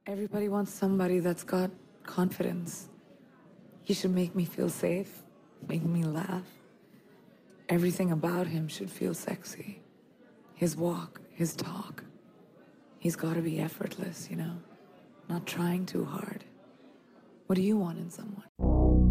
Everybody wants somebody that's got confidence. He should make me feel safe, make me laugh. Everything about him should feel sexy. His walk, his talk. He's gotta be effortless, not trying too hard. What do you want in someone?